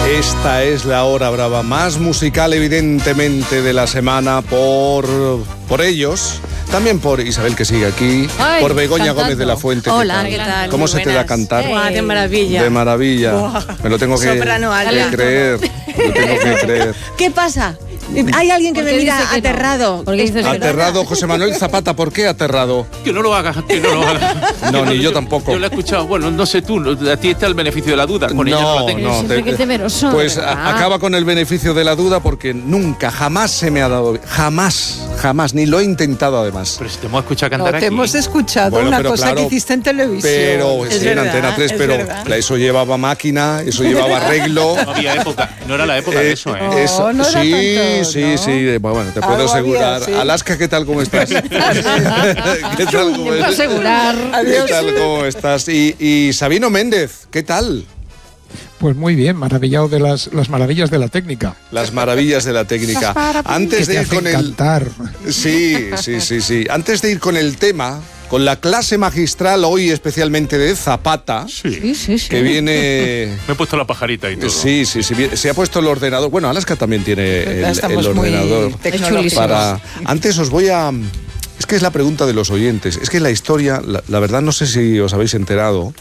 Esta es la hora brava más musical, evidentemente, de la semana por ellos. También por Isabel, que sigue aquí. Ay, por Begoña cantando. Gómez de la Fuente. Hola, ¿qué tal? ¿Cómo Muy se te da buenas. cantar? ¡De maravilla! De maravilla. Buah. Me lo tengo que Soprano alta. creer. Lo tengo que creer. ¿Qué pasa? Hay alguien que ¿Por me qué mira dice que no? aterrado. ¿Por qué dices que no? Aterrado, José Manuel Zapata. ¿Por qué aterrado? Que no lo hagas, que no lo hagas. No, ni yo tampoco. Yo lo he escuchado, bueno, no sé tú, a ti está el beneficio de la duda, con ella no la tengo. Siempre que es temeroso. Pues ¿verdad? acaba con el beneficio de la duda porque nunca, jamás se me ha dado. Jamás, ni lo he intentado además. Pero si te hemos escuchado cantar No, aquí. te hemos escuchado Bueno, una pero cosa claro, que hiciste en televisión. Pero Es sí, en verdad, Antena 3, es pero verdad. eso llevaba máquina, eso llevaba arreglo. No había época, no era la época de eso, ¿eh? No, no era sí, tanto, sí, ¿no? sí. Bueno, te puedo Algo asegurar. había, sí. Alaska, ¿qué tal? ¿Cómo estás? ¿Qué tal? ¿Cómo Puedo asegurar. ¿Qué tal? ¿Cómo estás? Y Sabino Méndez, ¿qué tal? Pues muy bien, maravillado de las maravillas de la técnica. Las maravillas de la técnica. Antes Que de te ir con hacen el... cantar. Sí. Antes de ir con el tema, con la clase magistral hoy especialmente de Zapata, Sí. que viene... Me he puesto la pajarita y todo. Sí, se ha puesto el ordenador. Bueno, Alaska también tiene el Estamos muy ordenador. tecnológicos. Antes os voy a... Es que es la pregunta de los oyentes. Es que la historia, la verdad no sé si os habéis enterado,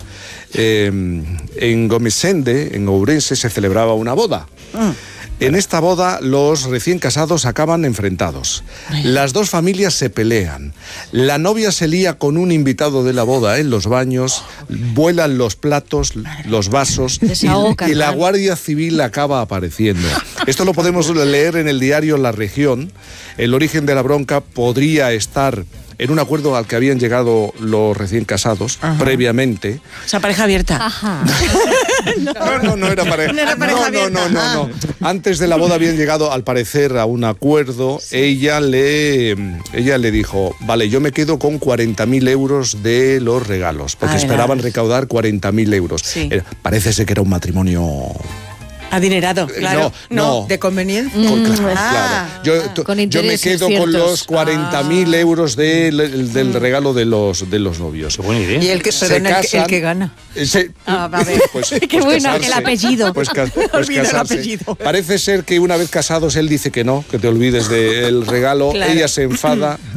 en Gomesende, en Ourense, se celebraba una boda. En esta boda los recién casados acaban enfrentados. Las dos familias se pelean. La novia se lía con un invitado de la boda en los baños, vuelan los platos, los vasos Desahogo y la carnal. Guardia Civil acaba apareciendo. Esto lo podemos leer en el diario La Región. El origen de la bronca podría estar en un acuerdo al que habían llegado los recién casados previamente. O sea, pareja abierta. Ajá. No era pareja. No era pareja abierta. No. Antes de la boda habían llegado, al parecer, a un acuerdo. Sí. Ella le dijo, vale, yo me quedo con 40.000 euros de los regalos, porque esperaban recaudar 40.000 euros. Sí. Parece ser que era un matrimonio... Adinerado, claro. No. ¿De conveniencia? Claro. Yo Con me intereses quedo con ciertos. los 40.000 euros del regalo de los novios. Qué buena idea. Y el que, Se perdona, casan. el que gana. A ver. Qué bueno, casarse. el apellido. Pues Olvida el casarse. apellido. Parece ser que una vez casados él dice que no, que te olvides del regalo. Claro. Ella se enfada